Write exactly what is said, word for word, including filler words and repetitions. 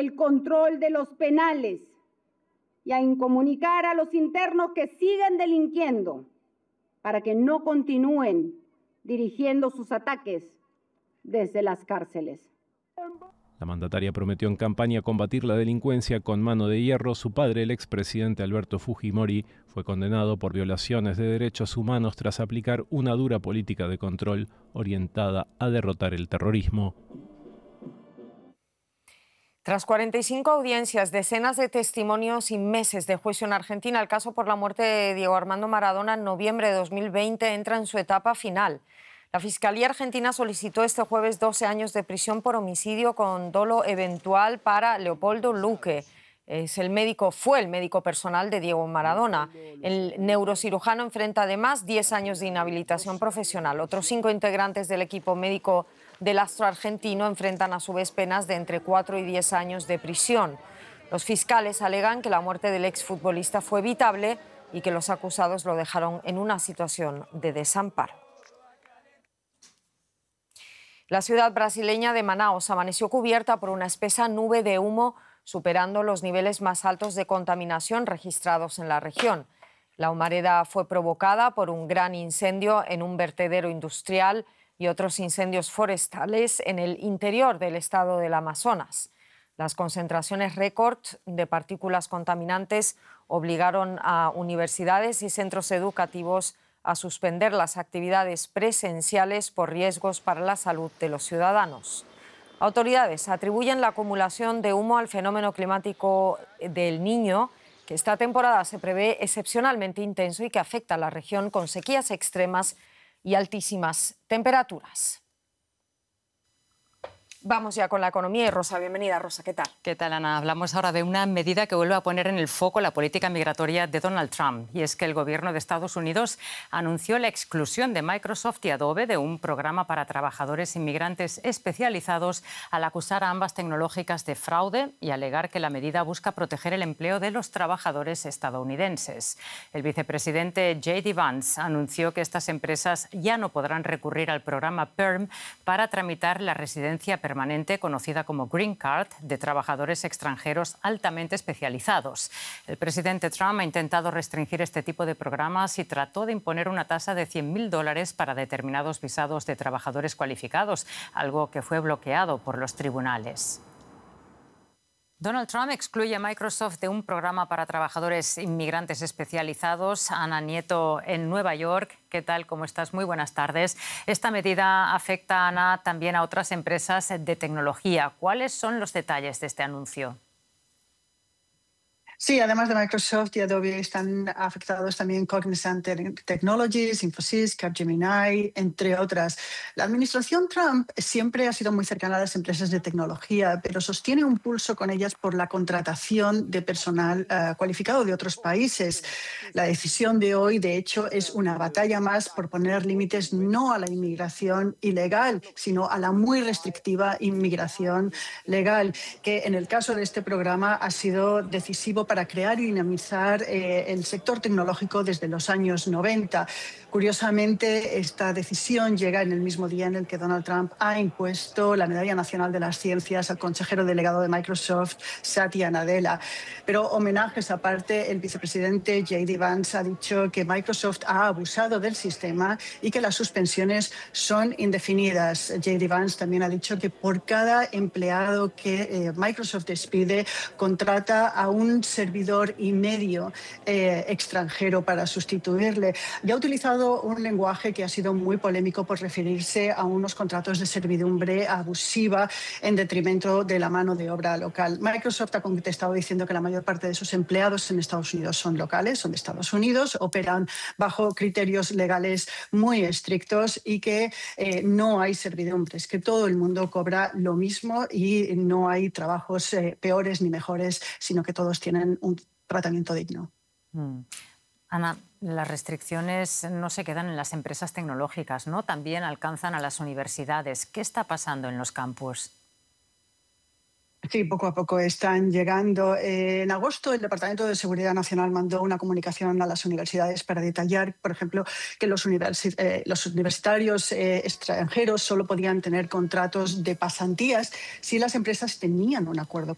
el control de los penales y a incomunicar a los internos que siguen delinquiendo para que no continúen dirigiendo sus ataques desde las cárceles. La mandataria prometió en campaña combatir la delincuencia con mano de hierro. Su padre, el expresidente Alberto Fujimori, fue condenado por violaciones de derechos humanos tras aplicar una dura política de control orientada a derrotar el terrorismo. Tras cuarenta y cinco audiencias, decenas de testimonios y meses de juicio en Argentina, el caso por la muerte de Diego Armando Maradona en noviembre de dos mil veinte entra en su etapa final. La Fiscalía Argentina solicitó este jueves doce años de prisión por homicidio con dolo eventual para Leopoldo Luque. Es el médico, fue el médico personal de Diego Maradona. El neurocirujano enfrenta además diez años de inhabilitación profesional. Otros cinco integrantes del equipo médico del astro argentino enfrentan a su vez penas de entre cuatro y diez años de prisión. Los fiscales alegan que la muerte del exfutbolista fue evitable y que los acusados lo dejaron en una situación de desamparo. La ciudad brasileña de Manaos amaneció cubierta por una espesa nube de humo, superando los niveles más altos de contaminación registrados en la región. La humareda fue provocada por un gran incendio en un vertedero industrial y otros incendios forestales en el interior del estado del Amazonas. Las concentraciones récord de partículas contaminantes obligaron a universidades y centros educativos a suspender las actividades presenciales por riesgos para la salud de los ciudadanos. Autoridades atribuyen la acumulación de humo al fenómeno climático del Niño, que esta temporada se prevé excepcionalmente intenso y que afecta a la región con sequías extremas y altísimas temperaturas. Vamos ya con la economía y Rosa, bienvenida. Rosa, ¿qué tal? ¿Qué tal, Ana? Hablamos ahora de una medida que vuelve a poner en el foco la política migratoria de Donald Trump. Y es que el gobierno de Estados Unidos anunció la exclusión de Microsoft y Adobe de un programa para trabajadores inmigrantes especializados al acusar a ambas tecnológicas de fraude y alegar que la medida busca proteger el empleo de los trabajadores estadounidenses. El vicepresidente J D Vance anunció que estas empresas ya no podrán recurrir al programa PERM para tramitar la residencia permanente permanente conocida como Green Card de trabajadores extranjeros altamente especializados. El presidente Trump ha intentado restringir este tipo de programas y trató de imponer una tasa de cien mil dólares para determinados visados de trabajadores cualificados, algo que fue bloqueado por los tribunales. Donald Trump excluye a Microsoft de un programa para trabajadores inmigrantes especializados. Ana Nieto, en Nueva York. ¿Qué tal? ¿Cómo estás? Muy buenas tardes. Esta medida afecta, Ana, también a otras empresas de tecnología. ¿Cuáles son los detalles de este anuncio? Sí, además de Microsoft y Adobe están afectados también Cognizant Technologies, Infosys, Capgemini, entre otras. La administración Trump siempre ha sido muy cercana a las empresas de tecnología, pero sostiene un pulso con ellas por la contratación de personal uh, cualificado de otros países. La decisión de hoy, de hecho, es una batalla más por poner límites no a la inmigración ilegal, sino a la muy restrictiva inmigración legal, que en el caso de este programa ha sido decisivo para crear y dinamizar eh, el sector tecnológico desde los años noventa. Curiosamente, esta decisión llega en el mismo día en el que Donald Trump ha impuesto la Medalla Nacional de las Ciencias al consejero delegado de Microsoft, Satya Nadella. Pero homenajes aparte, el vicepresidente J D Vance ha dicho que Microsoft ha abusado del sistema y que las suspensiones son indefinidas. J D Vance también ha dicho que por cada empleado que eh, Microsoft despide, contrata a un servidor y medio eh, extranjero para sustituirle. Ya ha utilizado un lenguaje que ha sido muy polémico por referirse a unos contratos de servidumbre abusiva en detrimento de la mano de obra local. Microsoft ha contestado diciendo que la mayor parte de sus empleados en Estados Unidos son locales, son de Estados Unidos, operan bajo criterios legales muy estrictos y que eh, no hay servidumbres, que todo el mundo cobra lo mismo y no hay trabajos eh, peores ni mejores, sino que todos tienen un tratamiento digno. Mm. Ana, las restricciones no se quedan en las empresas tecnológicas, ¿no? También alcanzan a las universidades. ¿Qué está pasando en los campus? Sí, poco a poco están llegando. Eh, en agosto, el Departamento de Seguridad Nacional mandó una comunicación a las universidades para detallar, por ejemplo, que los, universi eh, los universitarios eh, extranjeros solo podían tener contratos de pasantías si las empresas tenían un acuerdo